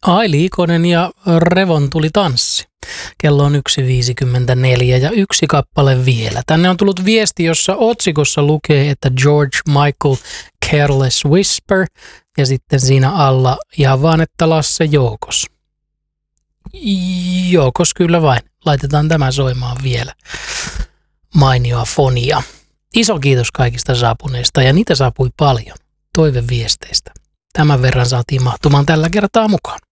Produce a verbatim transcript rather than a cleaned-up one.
Aili Ikonen ja Revon tuli tanssi. Kello on yksi viisikymmentäneljä ja yksi kappale vielä. Tänne on tullut viesti, jossa otsikossa lukee, että George Michael Careless Whisper ja sitten siinä alla ihan vaan, että Lasse Joukos. Joukos kyllä vain. Laitetaan tämä soimaan vielä. Mainioa fonia. Iso kiitos kaikista saapuneista ja niitä saapui paljon toiveviesteistä. Tämän verran saatiin mahtumaan tällä kertaa mukaan.